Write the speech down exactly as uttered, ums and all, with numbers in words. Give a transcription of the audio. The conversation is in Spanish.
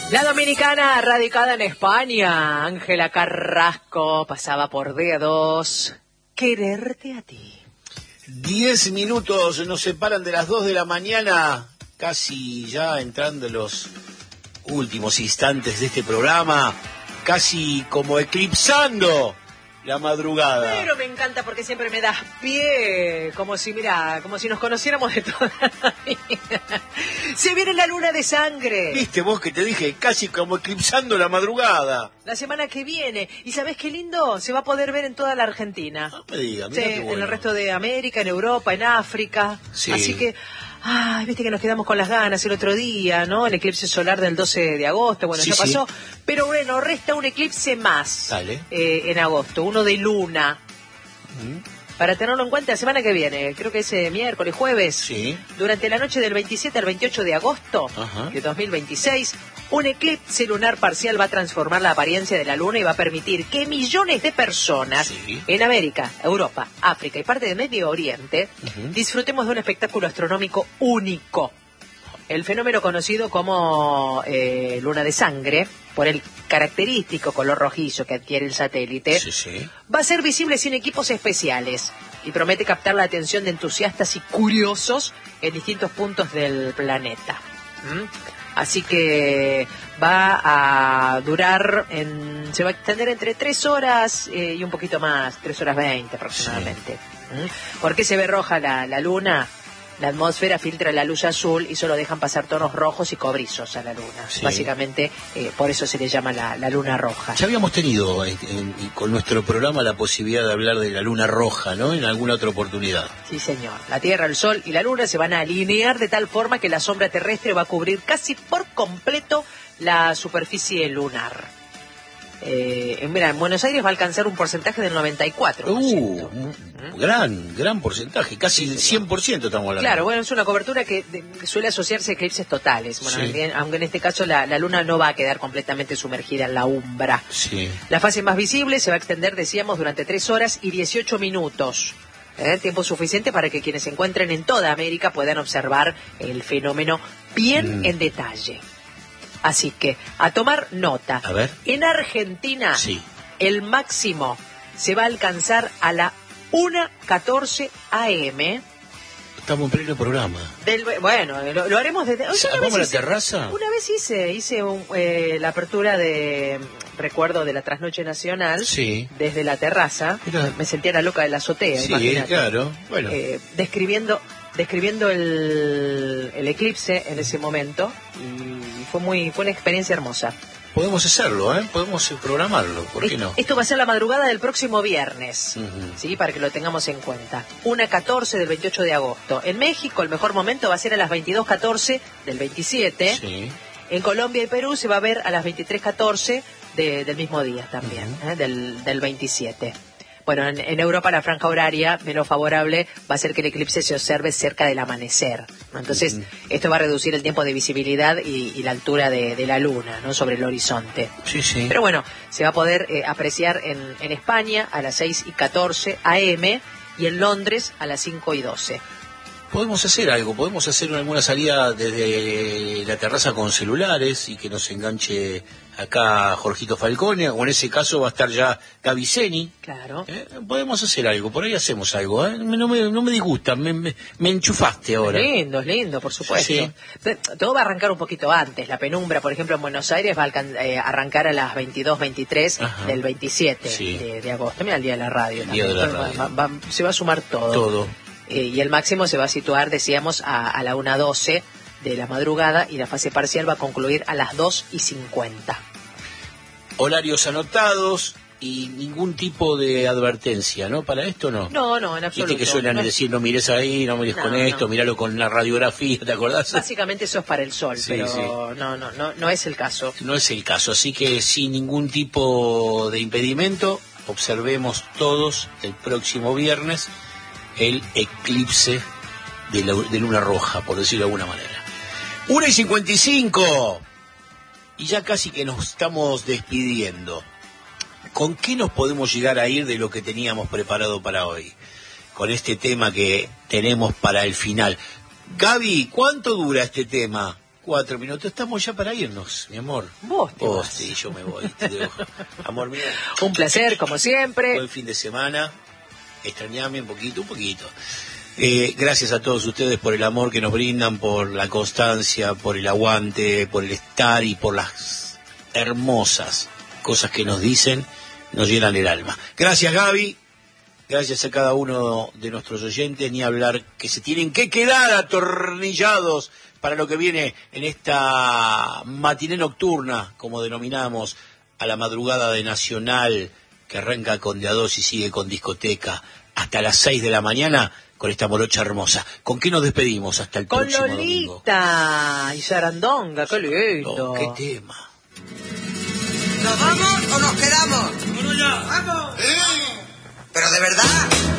La dominicana radicada en España, Ángela Carrasco, pasaba por dedos. Quererte a ti. Diez minutos nos separan de las dos de la mañana, casi ya entrando en los últimos instantes de este programa, casi como eclipsando la madrugada. Pero me encanta porque siempre me das pie, como si, mira, como si nos conociéramos de toda la vida. Se viene la luna de sangre. Viste vos que te dije, casi como eclipsando la madrugada. La semana que viene. ¿Y sabés qué lindo? Se va a poder ver en toda la Argentina. No me digas, sí, mirá qué bueno. En el resto de América, en Europa, en África. Sí. Así que, ay, viste que nos quedamos con las ganas el otro día, ¿no? El eclipse solar del doce de agosto, bueno, Sí, ya pasó. sí. Pero bueno, resta un eclipse más. Dale. Eh, en agosto, uno de luna. ¿Mm? Para tenerlo en cuenta, la semana que viene, creo que es eh, miércoles, jueves, Sí. durante la noche del veintisiete al veintiocho de agosto Ajá. de dos mil veintiséis, un eclipse lunar parcial va a transformar la apariencia de la luna y va a permitir que millones de personas Sí. en América, Europa, África y parte de Medio Oriente Uh-huh. disfrutemos de un espectáculo astronómico único. El fenómeno conocido como eh, luna de sangre, por el característico color rojizo que adquiere el satélite, Sí, sí. va a ser visible sin equipos especiales y promete captar la atención de entusiastas y curiosos en distintos puntos del planeta. ¿Mm? Así que va a durar, en, se va a extender entre tres horas eh, y un poquito más, tres horas veinte aproximadamente. Sí. ¿Mm? ¿Por qué se ve roja la, la luna? La atmósfera filtra la luz azul y solo dejan pasar tonos rojos y cobrizos a la luna. Sí. Básicamente, eh, por eso se le llama la, la luna roja. Ya habíamos tenido eh, en- en- con nuestro programa la posibilidad de hablar de la luna roja, ¿no? En alguna otra oportunidad. Sí, señor. La Tierra, el Sol y la Luna se van a alinear de tal forma que la sombra terrestre va a cubrir casi por completo la superficie lunar. Eh, mira, en Buenos Aires va a alcanzar un porcentaje del noventa y cuatro por ciento. Uh, gran, gran porcentaje, casi el cien por ciento estamos hablando. Claro, bueno, es una cobertura que de- suele asociarse a eclipses totales. Bueno, Sí. en- aunque en este caso la, la Luna no va a quedar completamente sumergida en la umbra. Sí. La fase más visible se va a extender, decíamos, durante tres horas y dieciocho minutos. ¿Eh? Tiempo suficiente para que quienes se encuentren en toda América puedan observar el fenómeno bien Mm. en detalle. Así que, a tomar nota. A ver. En Argentina, Sí. el máximo se va a alcanzar a la una catorce a eme. Estamos en pleno programa. Del, bueno, lo, lo haremos desde... Oye, una ¿Vamos vez a la hice- terraza? Una vez hice, hice un, eh, la apertura de, recuerdo, de la Trasnoche Nacional, Sí. desde la terraza. Mira. Me sentía la loca de la azotea, Sí, imagínate. claro. Bueno, Eh, describiendo describiendo el, el eclipse en ese momento, y fue muy fue una experiencia hermosa. podemos hacerlo, ¿eh? Podemos eh, programarlo, ¿por qué Es- no? Esto va a ser la madrugada del próximo viernes, Ujú. ¿sí? Para que lo tengamos en cuenta. una catorce del veintiocho de agosto. En México el mejor momento va a ser a las veintidós catorce del veintisiete. Sí. En Colombia y Perú se va a ver a las veintitrés catorce de, del mismo día también, Ujú. ¿eh? del, del veintisiete. Bueno, en, en Europa la franja horaria menos favorable va a ser que el eclipse se observe cerca del amanecer, ¿no? Entonces, Ujú. esto va a reducir el tiempo de visibilidad y, y la altura de, de la luna, ¿no? Sobre el horizonte. Sí, sí. Pero bueno, se va a poder eh, apreciar en, en España a las seis y catorce a eme y en Londres a las cinco y doce. Podemos hacer algo, podemos hacer alguna salida desde la terraza con celulares y que nos enganche acá Jorgito Falcone, o en ese caso va a estar ya Gaby Zeni. Claro. ¿Eh? Podemos hacer algo, por ahí hacemos algo, ¿eh? No me, no me disgusta, me, me, me enchufaste ahora. Lindo, lindo, por supuesto. Sí. Pero todo va a arrancar un poquito antes. La penumbra, por ejemplo, en Buenos Aires va a alcan- eh, arrancar a las veintidós veintitrés Ajá. del veintisiete Sí. de, de agosto. Mira, el día de la radio. El día de también. la radio. Va- va- va- se va a sumar todo. Todo. Eh, y el máximo se va a situar, decíamos, a, a la una doce de la madrugada y la fase parcial va a concluir a las dos y cincuenta. Horarios anotados y ningún tipo de advertencia, ¿no? Para esto no. No, no, en absoluto. Viste que suelen No es- decir, no mires ahí, no mires No, con no. esto, míralo con la radiografía, ¿te acordás? Básicamente eso es para el sol, Sí, pero sí. No, no, no, no es el caso. No es el caso, así que sin ningún tipo de impedimento, observemos todos el próximo viernes el eclipse de, la, de luna roja, por decirlo de alguna manera. una y cincuenta y cinco, y ya casi que nos estamos despidiendo. ¿Con qué nos podemos llegar a ir de lo que teníamos preparado para hoy? Con este tema que tenemos para el final. Gaby, ¿cuánto dura este tema? cuatro minutos. Estamos ya para irnos, mi amor. Vos te Vos, vas. sí, yo me voy. Te dejo. Amor mío. Un placer, como siempre. Buen fin de semana. Extrañame un poquito, un poquito. Eh, gracias a todos ustedes por el amor que nos brindan, por la constancia, por el aguante, por el estar y por las hermosas cosas que nos dicen, nos llenan el alma. Gracias, Gaby. Gracias a cada uno de nuestros oyentes, ni hablar que se tienen que quedar atornillados para lo que viene en esta matiné nocturna, como denominamos, a la madrugada de Nacional, que arranca con de a dos y sigue con discoteca hasta las seis de la mañana con esta morocha hermosa. ¿Con qué nos despedimos hasta el Con próximo Lolita domingo? y Sarandonga, qué lindo. Oh, qué tema. ¿Nos vamos o nos quedamos? Bueno, ya. ¡Vamos! Pero de verdad.